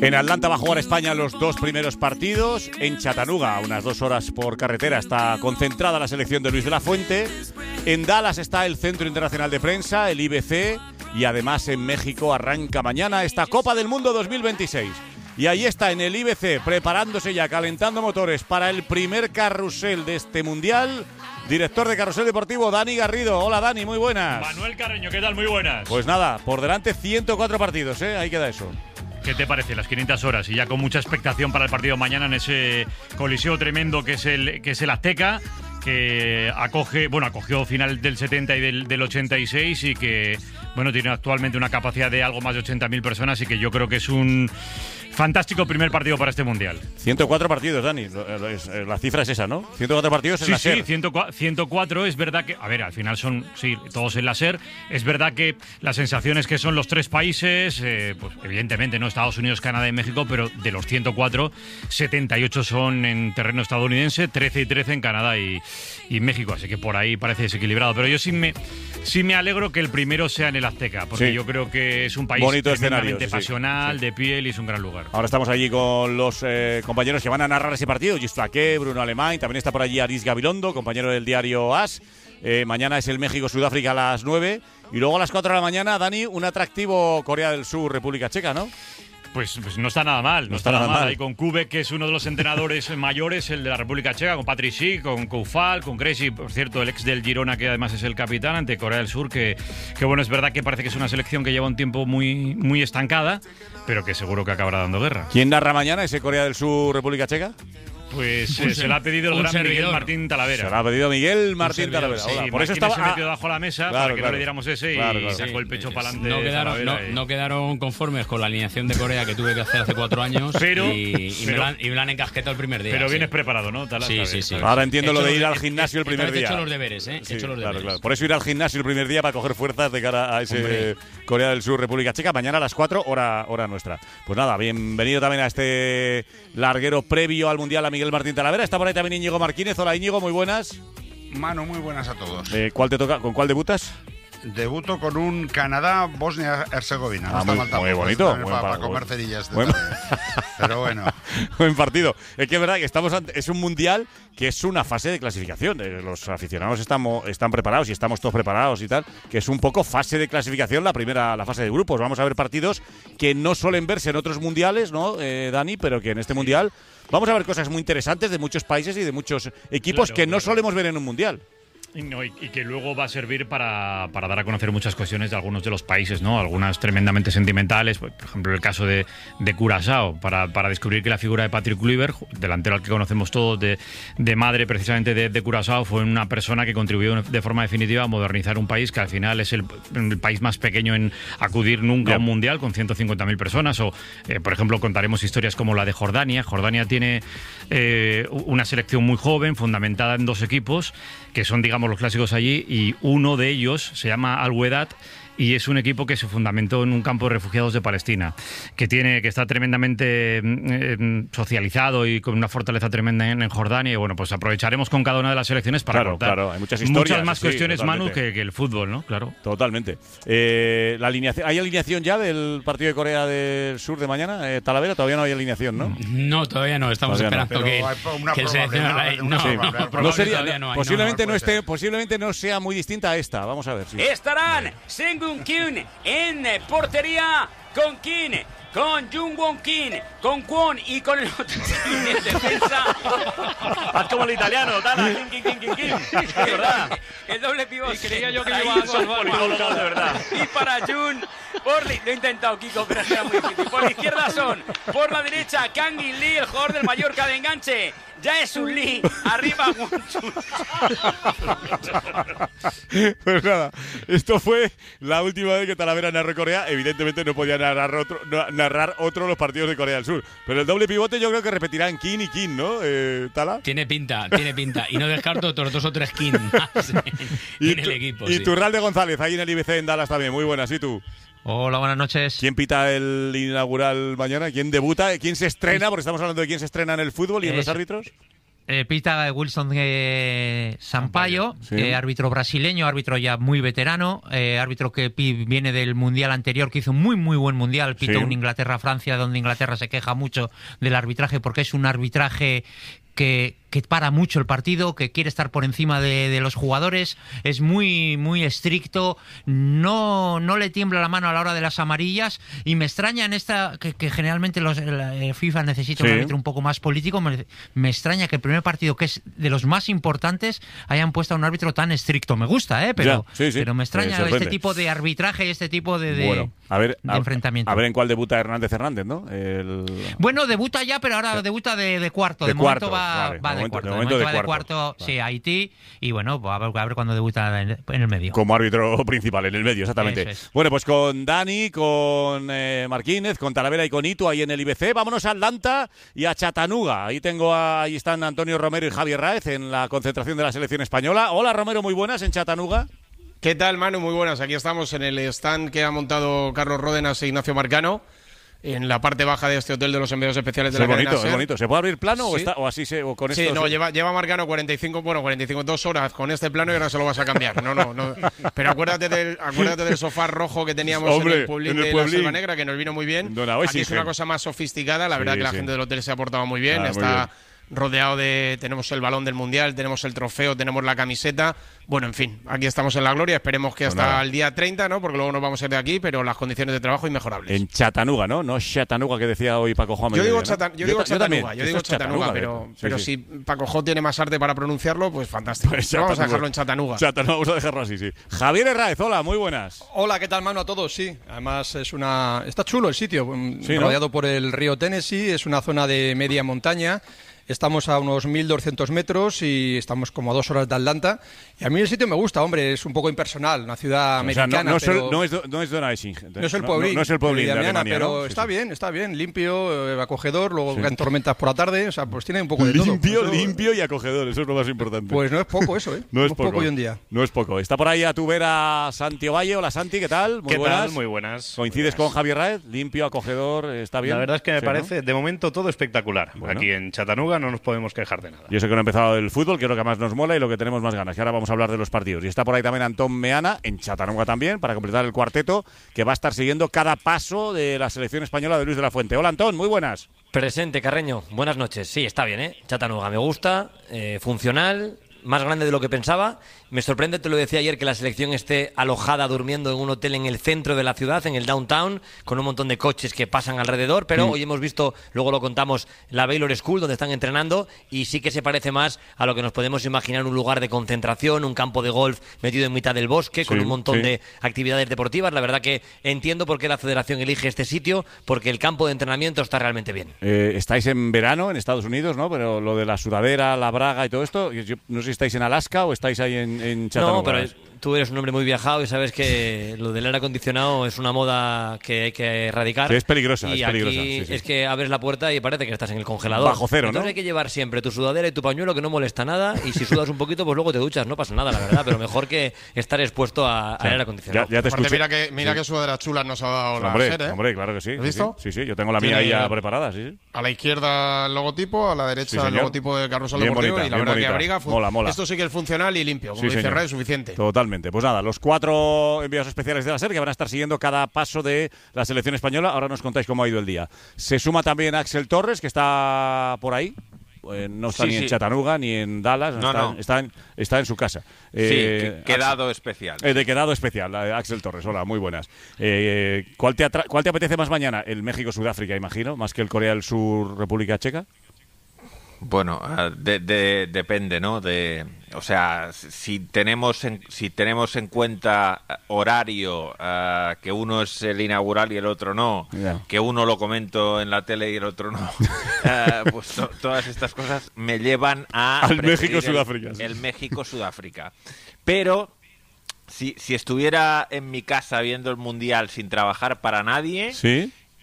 En Atlanta va a jugar España los dos primeros partidos. En Chattanooga, a unas 2 horas por carretera, está concentrada la selección de Luis de la Fuente. En Dallas está el Centro Internacional de Prensa, el IBC. Y además en México arranca mañana esta Copa del Mundo 2026. Y ahí está en el IBC, preparándose ya, calentando motores para el primer carrusel de este Mundial. Director de Carrusel Deportivo, Dani Garrido. Hola, Dani, muy buenas. Manuel Carreño, ¿qué tal? Muy buenas. Pues nada, por delante 104 partidos, ahí queda eso. ¿Qué te parece? Las 500 horas y ya con mucha expectación para el partido mañana en ese coliseo tremendo que es el Azteca, que acogió final del 70 y del 86 y que, tiene actualmente una capacidad de algo más de 80.000 personas y que yo creo que es un fantástico primer partido para este Mundial. 104 partidos, Dani. La cifra es esa, ¿no? 104 partidos en la SER. Sí, 104. Es verdad que, a ver, al final son, todos en la SER. Es verdad que las sensaciones que son los 3 países, pues evidentemente, ¿no? Estados Unidos, Canadá y México, pero de los 104, 78 son en terreno estadounidense, 13 y 13 en Canadá y México. Así que por ahí parece desequilibrado. Pero yo sí me alegro que el primero sea en el Azteca, porque yo creo que es un país tremendamente pasional, de piel, y es un gran lugar. Ahora estamos allí con los compañeros que van a narrar ese partido. Gis Flaqué, Bruno Alemán, también está por allí Aris Gabilondo, compañero del diario AS. Mañana es el México-Sudáfrica a las 9. Y luego a las 4 de la mañana, Dani, un atractivo Corea del Sur, República Checa, ¿no? Pues no está nada mal, no está nada mal. Ahí con Kubek, que es uno de los entrenadores mayores, el de la República Checa, con Patrick Schick, con Koufal, con Krejci, por cierto, el ex del Girona, que además es el capitán, ante Corea del Sur, que es verdad que parece que es una selección que lleva un tiempo muy, muy estancada, pero que seguro que acabará dando guerra. ¿Quién narra mañana ese Corea del Sur, República Checa? Pues se lo ha pedido el gran Miguel Martín Talavera. Se lo ha pedido Miguel Martín Talavera. Sí, por eso estaba se metió debajo de la mesa para que no le diéramos ese y sacó el pecho para adelante. No quedaron conformes con la alineación de Corea que tuve que hacer hace 4 años y me lo han encasquetado el primer día. Pero vienes preparado, ¿no? Sí. Ahora entiendo lo de ir al gimnasio el primer día. He hecho los deberes, He hecho los deberes. Claro. Por eso ir al gimnasio el primer día para coger fuerzas de cara a ese Corea del Sur, República Checa. Mañana a las 4, hora nuestra. Pues nada, bienvenido también a este larguero previo al Mundial a Miguel Martín Talavera. Está por ahí también Íñigo Marquínez. Hola, Íñigo, muy buenas. Manu, muy buenas a todos. ¿Cuál te toca? ¿Con cuál debutas? Debuto con un Canadá-Bosnia-Herzegovina. Muy bonito. Para comer cerillas de tarde. Pero bueno. Buen partido. Es que es verdad que es un mundial que es una fase de clasificación. Los aficionados están preparados y estamos todos preparados y tal. Que es un poco fase de clasificación, la fase de grupos. Vamos a ver partidos que no suelen verse en otros mundiales, ¿no, Dani? Pero que en este mundial vamos a ver cosas muy interesantes de muchos países y de muchos equipos que no solemos ver en un mundial. Y que luego va a servir para dar a conocer muchas cuestiones de algunos de los países, ¿no? Algunas tremendamente sentimentales, por ejemplo el caso de Curazao, para descubrir que la figura de Patrick Kluivert, delantero al que conocemos todos, de madre precisamente de Curazao, fue una persona que contribuyó de forma definitiva a modernizar un país que al final es el país más pequeño en acudir nunca a un mundial, con 150.000 personas. O, por ejemplo, contaremos historias como la de Jordania. Jordania tiene una selección muy joven, fundamentada en 2 equipos, que son, digamos, los clásicos allí, y uno de ellos se llama Al-Wedat y es un equipo que se fundamentó en un campo de refugiados de Palestina, que está tremendamente socializado y con una fortaleza tremenda en Jordania. Y bueno, pues aprovecharemos con cada una de las selecciones para contar hay muchas historias, muchas más cuestiones, Manu, que el fútbol, ¿no? Claro. Totalmente. ¿Hay alineación ya del partido de Corea del Sur de mañana? Talavera, todavía no hay alineación, ¿no? No, todavía no. Estamos esperando que el seleccionador... Posiblemente no sea muy distinta a esta. Vamos a ver. Sí. Estarán Sengun Kyun en portería, con Kim, con Jungwon Kim, con Kwon y con el otro en defensa. Haz como el italiano, Kim. Es verdad. El doble pivote. Creía yo que me iba a salvar, de verdad. Y para Jun, lo he intentado, Kiko, pero era muy difícil. Por la izquierda son, por la derecha, Kang In Lee, el jugador del Mallorca de enganche. Jae-Sun Lee, arriba Won-Chun. Pues nada, esto fue la última vez que Talavera narró Corea. Evidentemente no podía narrar otro los partidos de Corea del Sur. Pero el doble pivote yo creo que repetirán Kim y Kim, ¿no, Tala? Tiene pinta. Y no descarto otros 2 o 3 Kim más en el equipo. Y Turralde González, ahí en el IBC en Dallas también. Muy buenas, ¿y tú? Hola, buenas noches. ¿Quién pita el inaugural mañana? ¿Quién debuta? ¿Quién se estrena? Porque estamos hablando de quién se estrena en el fútbol y en los árbitros. Pita Wilson Sampaio, sí. Árbitro brasileño, árbitro ya muy veterano, árbitro que viene del Mundial anterior, que hizo un muy buen Mundial, pitó un Inglaterra-Francia, donde Inglaterra se queja mucho del arbitraje porque es un arbitraje que para mucho el partido, que quiere estar por encima de los jugadores, es muy estricto, no le tiembla la mano a la hora de las amarillas, y me extraña en esta que generalmente la FIFA necesita un árbitro un poco más político, me extraña que el primer partido, que es de los más importantes, hayan puesto a un árbitro tan estricto. Me gusta, pero me extraña este tipo de arbitraje, este tipo de enfrentamiento. A ver en cuál debuta Hernández, ¿no? Bueno, debuta ya, pero ahora debuta de cuarto. De momento va de cuarto, sí, Haití, y bueno, pues a ver cuándo debuta en el medio. Como árbitro principal, en el medio, exactamente. Bueno, pues con Dani, con Marquínez, con Talavera y con Itu ahí en el IBC. Vámonos a Atlanta y a Chattanooga. Ahí están Antonio Romero y Javier Ráez en la concentración de la selección española. Hola, Romero, muy buenas en Chattanooga. ¿Qué tal, Manu? Muy buenas. Aquí estamos en el stand que ha montado Carlos Ródenas e Ignacio Marcano, en la parte baja de este hotel de los enviados especiales de la cadena SER. Es bonito. ¿Se puede abrir plano o así o con esto? Sí, no, lleva Marcano 2 horas con este plano y ahora se lo vas a cambiar. No. Pero acuérdate del sofá rojo que teníamos en el Pueblín de la Selva Negra, que nos vino muy bien. Aquí es una cosa más sofisticada. La verdad que la gente del hotel se ha portado muy bien. Está rodeado tenemos el balón del Mundial, tenemos el trofeo, tenemos la camiseta. Bueno, en fin, aquí estamos en la gloria. Esperemos que hasta el día 30, ¿no? Porque luego nos vamos a ir de aquí, pero las condiciones de trabajo inmejorables. En Chattanooga, ¿no? No Chattanooga, que decía hoy Paco Juan. Yo digo Chattanooga, pero si Paco J tiene más arte para pronunciarlo, pues fantástico. Pues vamos a dejarlo en Chattanooga. Vamos a dejarlo así, sí. Javier Herráez, hola, muy buenas. Hola, ¿qué tal, mano, a todos? Sí, además está chulo el sitio, rodeado por el río Tennessee, es una zona de media montaña. Estamos a unos 1.200 metros y estamos como a 2 horas de Atlanta. Y a mí el sitio me gusta, hombre, es un poco impersonal, una ciudad americana. No es Donaueschingen. No es el Pueblín de Alemania, pero ¿no? Está bien, limpio, acogedor, luego caen tormentas por la tarde, o sea, pues tiene un poco de todo. Limpio y acogedor, eso es lo más importante. Pues no es poco eso, No es poco hoy en día. No es poco. Está por ahí a tu vera Santi Ovalle. Hola, Santi, ¿qué tal? Muy buenas. ¿Coincides con Javier Ráez? Limpio, acogedor, ¿está bien? La verdad es que me parece, de momento, todo espectacular. Bueno. Aquí en Chattanooga no nos podemos quejar de nada. Yo sé que no ha empezado el fútbol, que es lo que más nos mola y lo que tenemos más ganas. Y ahora vamos a hablar de los partidos. Y está por ahí también Antón Meana, en Chattanooga también, para completar el cuarteto, que va a estar siguiendo cada paso de la selección española de Luis de la Fuente. Hola, Antón, muy buenas. Presente, Carreño. Buenas noches. Sí, está bien, Chattanooga me gusta, funcional, más grande de lo que pensaba. Me sorprende, te lo decía ayer, que la selección esté alojada durmiendo en un hotel en el centro de la ciudad, en el downtown, con un montón de coches que pasan alrededor, pero hoy hemos visto, luego lo contamos, la Baylor School, donde están entrenando, y sí que se parece más a lo que nos podemos imaginar, un lugar de concentración, un campo de golf metido en mitad del bosque, con un montón de actividades deportivas. La verdad que entiendo por qué la federación elige este sitio, porque el campo de entrenamiento está realmente bien. Estáis en verano en Estados Unidos, ¿no? Pero lo de la sudadera, la braga y todo esto, yo no sé si estáis en Alaska o estáis ahí en Chattanooga. No, pero tú eres un hombre muy viajado y sabes que lo del aire acondicionado es una moda que hay que erradicar. Sí, es peligrosa, y es peligrosa. Aquí sí. es que abres la puerta y parece que estás en el congelador. Bajo cero, entonces, ¿no? hay que llevar siempre tu sudadera y tu pañuelo, que no molesta nada, y si sudas un poquito, pues luego te duchas, no pasa nada, la verdad, pero mejor que estar expuesto al aire acondicionado. Ya te escucho. Mira que sudaderas chulas nos ha dado la SER, SER, Hombre, claro que sí. ¿Has visto? Sí, yo tengo la mía ahí ya preparada, sí. A la izquierda el logotipo, a la derecha el logotipo de Carlos Aldo Deportivo, y la verdad que abriga. Mola. Esto sí que es funcional y limpio, como dice Ray, es suficiente. Totalmente. Pues nada, los 4 enviados especiales de la SER que van a estar siguiendo cada paso de la selección española. Ahora nos contáis cómo ha ido el día. Se suma también Axel Torres, que está por ahí. No está ni en Chattanooga ni en Dallas, está en su casa. Quedado especial. De quedado especial, Axel Torres. Hola, muy buenas. ¿Cuál te apetece más mañana? El México-Sudáfrica, imagino, más que el Corea del Sur, República Checa. Bueno, depende, ¿no? O sea, si tenemos en cuenta horario, que uno es el inaugural y el otro no, que uno lo comento en la tele y el otro no, pues todas estas cosas me llevan al México-Sudáfrica. El México-Sudáfrica. Pero si estuviera en mi casa viendo el Mundial sin trabajar para nadie... ¿Sí?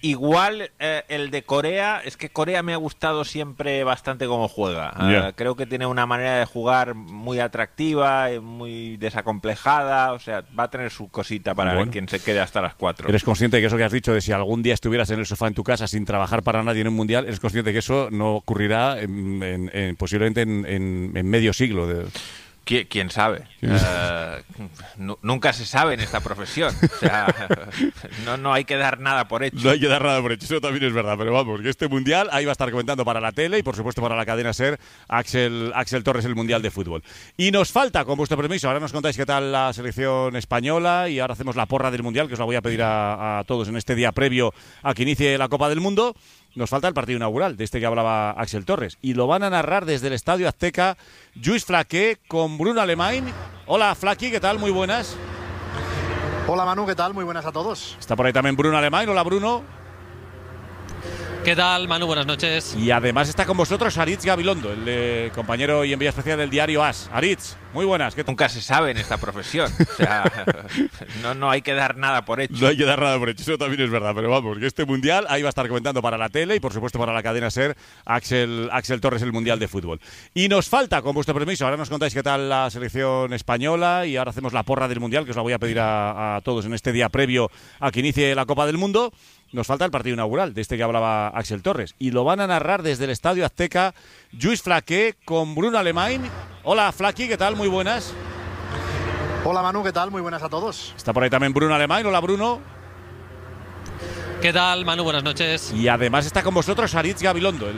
Igual el de Corea, es que Corea me ha gustado siempre bastante cómo juega. Creo que tiene una manera de jugar muy atractiva, muy desacomplejada, o sea, va a tener su cosita para ver quién se quede hasta las 4. ¿Eres consciente de que eso que has dicho, de si algún día estuvieras en el sofá en tu casa sin trabajar para nadie en un mundial, eres consciente de que eso no ocurrirá posiblemente en medio siglo? ¿Quién sabe? Nunca se sabe en esta profesión. O sea, no hay que dar nada por hecho. No hay que dar nada por hecho, eso también es verdad. Pero vamos, que este mundial ahí va a estar comentando para la tele y por supuesto para la cadena SER Axel Torres, el mundial de fútbol. Y nos falta, con vuestro permiso, ahora nos contáis qué tal la selección española y ahora hacemos la porra del mundial, que os la voy a pedir a todos en este día previo a que inicie la Copa del Mundo. Nos falta el partido inaugural, de este que hablaba Axel Torres. Y lo van a narrar desde el Estadio Azteca Lluís Flaqué con Bruno Alemany. Hola, Flaqui, ¿qué tal? Muy buenas. Hola, Manu, ¿qué tal? Muy buenas a todos. Está por ahí también Bruno Alemany. Hola, Bruno. ¿Qué tal, Manu? Buenas noches. Y además está con vosotros Aritz Gabilondo, el compañero y enviado especial del diario AS. Aritz, muy buenas. Nunca se sabe en esta profesión. O sea, no hay que dar nada por hecho. No hay que dar nada por hecho, eso también es verdad. Pero vamos, que este mundial ahí va a estar comentando para la tele y por supuesto para la cadena SER Axel Torres, el mundial de fútbol. Y nos falta, con vuestro permiso, ahora nos contáis qué tal la selección española y ahora hacemos la porra del mundial, que os la voy a pedir a todos en este día previo a que inicie la Copa del Mundo. Nos falta el partido inaugural, de este que hablaba Axel Torres. Y lo van a narrar desde el Estadio Azteca Lluís Flaqué con Bruno Alemany. Hola, Flaqui, ¿qué tal? Muy buenas. Hola, Manu, ¿qué tal? Muy buenas a todos. Está por ahí también Bruno Alemany. Hola, Bruno. ¿Qué tal, Manu? Buenas noches. Y además está con vosotros Aritz Gabilondo,